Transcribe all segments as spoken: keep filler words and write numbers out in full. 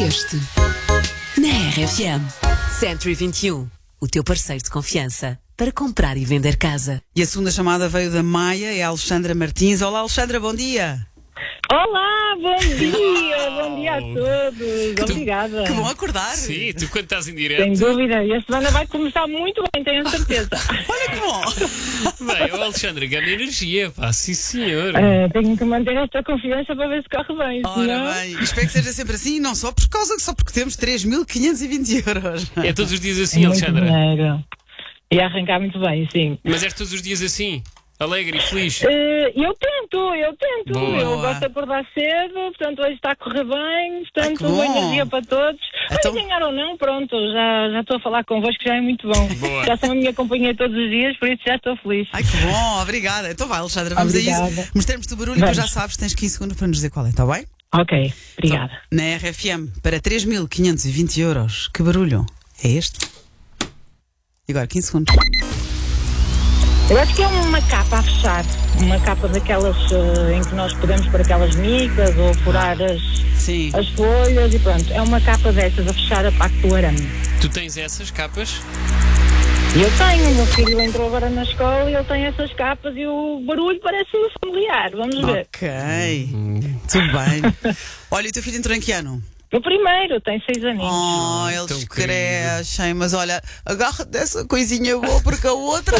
este na R F M. Century vinte e um, o teu parceiro de confiança para comprar e vender casa. E a segunda chamada veio da Maia, é a Alexandra Martins. Olá, Alexandra, bom dia. Olá, bom dia, bom dia a todos. Obrigada. Que bom acordar. Sim, tu quando estás em direto. Sem dúvida, e a semana vai começar muito bem, tenho certeza. Olha que bom. Bem, o Alexandre ganha energia, pá, sim senhor. Uh, tenho que manter esta confiança para ver se corre bem. Ora senão... bem, espero que seja sempre assim, não só por causa, só porque temos três mil quinhentos e vinte euros. É todos os dias assim, é muito Alexandra. dinheiro. E a arrancar muito bem, sim. Mas és todos os dias assim, alegre e feliz. Uh, eu tento, eu tento. Boa. Eu gosto de acordar cedo, portanto hoje está a correr bem, Ai, que portanto bom. energia para todos. Então- Vai ganhar ou não, pronto, já, já estou a falar convosco, já é muito bom. Boa. Já são a minha companhia todos os dias, por isso já estou feliz. Ai que bom, obrigada. Então vai, Alexandra, vamos a Obrigada. isso. Mostramos-te o barulho e depois já Vamos. sabes, tens quinze segundos para nos dizer qual é, está bem? Ok, obrigada. Na R F M, para três mil quinhentos e vinte euros, que barulho é este? E agora, quinze segundos. Eu acho que é uma capa a fechar, uma capa daquelas uh, em que nós podemos pôr aquelas micas ou furar as, Sim. as folhas e pronto. É uma capa dessas a fechar a parte do arame. Tu tens essas capas? E eu tenho, o meu filho entrou agora na escola e ele tem essas capas e o barulho parece-me familiar, vamos ver. Ok, tudo bem. Olha, e o teu filho entrou em que ano? O primeiro tem seis aninhos. Oh, tão eles querido. crescem, mas olha, agarra dessa coisinha boa porque a outra.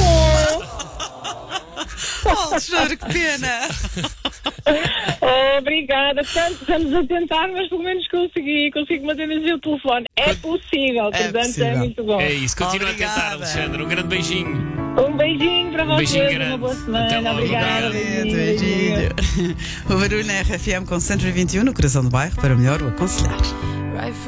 Oh, Alexandre, que pena! Oh, obrigada. Portanto, estamos a tentar, mas pelo menos consegui, consigo manter o telefone. É possível, É portanto possível. é muito bom. É isso, continua Obrigada. a tentar, Alexandre. Um grande beijinho. Um beijinho para vocês, beijinho uma grande. boa Até semana. logo, Obrigada. obrigado. Beijinho. O barulho na R F M com Century vinte e um no coração do bairro para melhor o aconselhar.